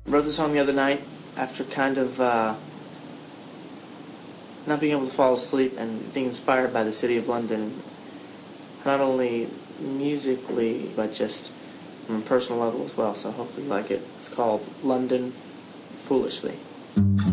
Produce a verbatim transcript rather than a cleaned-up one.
I wrote this song the other night after kind of uh, not being able to fall asleep and being inspired by the city of London, not only musically but just on a personal level as well, so hopefully you like it. It's called London Foolishly.